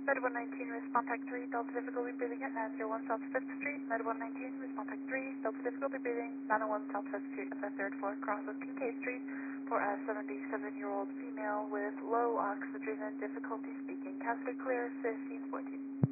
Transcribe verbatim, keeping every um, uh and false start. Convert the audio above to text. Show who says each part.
Speaker 1: Med one nineteen, respond type three, Delta difficulty breathing at nine oh one South fifth Street. Med one nineteen, respond type three, Delta difficulty breathing, nine oh one South fifth Street, at the third floor, cross of Kincaid Street, for a seventy-seven-year-old female with low oxygen and difficulty speaking. Catheter clear, fifteen fourteen.